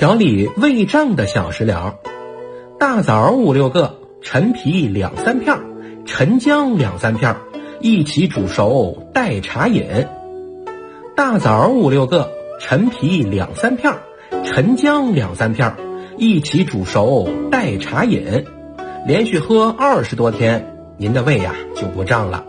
调理胃胀的小食疗：大枣5、6个，陈皮2、3片，陈姜2、3片，一起煮熟代茶饮。大枣5、6个，陈皮2、3片，陈姜2、3片，一起煮熟代茶饮。连续喝20多天，您的胃就不胀了。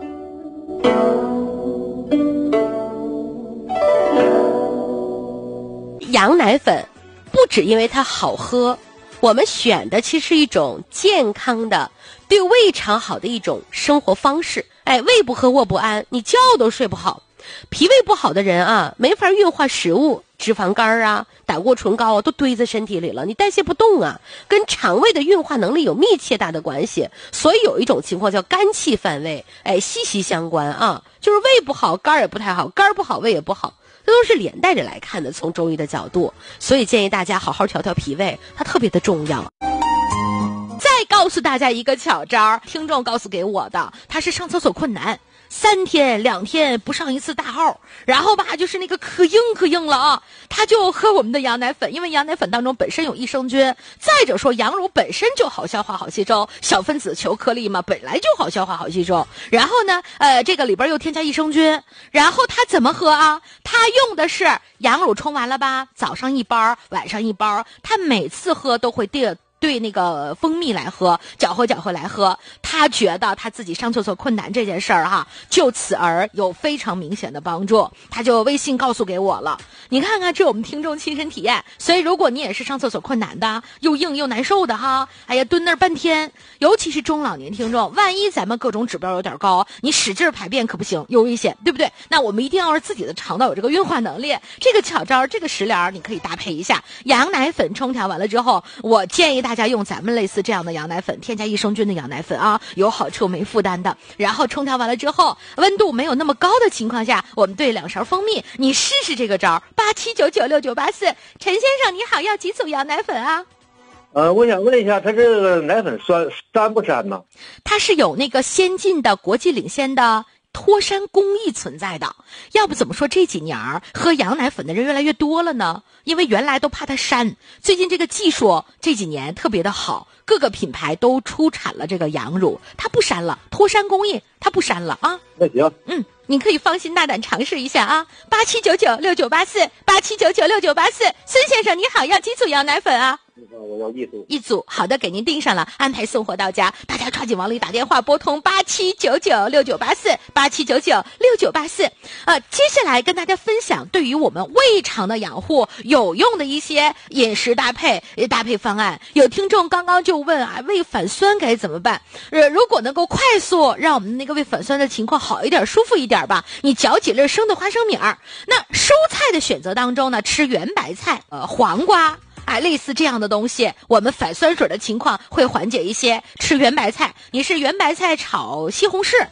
羊奶粉不只因为它好喝，我们选的其实是一种健康的对胃肠好的一种生活方式。胃不和卧不安，你觉都睡不好。脾胃不好的人没法运化食物，脂肪肝胆固醇高都堆在身体里了，你代谢不动跟肠胃的运化能力有密切大的关系。所以有一种情况叫肝气犯胃，息息相关就是胃不好肝也不太好，肝不好胃也不好，这都是连带着来看的，从中医的角度。所以建议大家好好调调脾胃，它特别的重要。再告诉大家一个巧招，听众告诉给我的，他是上厕所困难，3天2天不上一次大号，然后就是那个可硬了他就喝我们的羊奶粉，因为羊奶粉当中本身有益生菌，再者说羊乳本身就好消化好吸收，小分子球颗粒嘛，本来就好消化好吸收，然后呢这个里边又添加益生菌，然后他怎么喝他用的是羊乳冲完了吧，早上1包晚上1包，他每次喝都会对那个蜂蜜来喝，搅和来喝，他觉得他自己上厕所困难这件事儿就此而有非常明显的帮助，他就微信告诉给我了。你看看，这我们听众亲身体验。所以如果你也是上厕所困难的，又硬又难受的蹲那儿半天，尤其是中老年听众，万一咱们各种指标有点高，你使劲排便可不行，有危险，对不对？那我们一定要让自己的肠道有这个运化能力。这个巧招，这个食疗你可以搭配一下羊奶粉冲调完了之后，我建议大家用咱们类似这样的羊奶粉，添加益生菌的羊奶粉有好处没负担的。然后冲调完了之后，温度没有那么高的情况下，我们兑2勺蜂蜜，你试试这个招，87996984。陈先生你好，要几组羊奶粉我想问一下，它这个奶粉膻不膻呢？ 它是有那个先进的国际领先的脱膻工艺存在的，要不怎么说这几年喝羊奶粉的人越来越多了呢？因为原来都怕它膻，最近这个技术这几年特别的好，各个品牌都出产了这个羊乳，它不膻了，脱膻工艺它不膻了那行， 你可以放心大胆尝试一下87996984，87996984。孙先生你好，要几组羊奶粉我要1 组，好的，给您订上了，安排送货到家，大家抓紧往里打电话拨通87996984，87996984。接下来跟大家分享对于我们胃肠的养护有用的一些饮食搭配方案。有听众刚刚就问胃反酸该怎么办？如果能够快速让我们那个胃反酸的情况好一点，舒服一点吧，你嚼几粒生的花生米儿。那蔬菜的选择当中呢，吃圆白菜、黄瓜。类似这样的东西，我们反酸水的情况会缓解一些。吃圆白菜，你是圆白菜炒西红柿，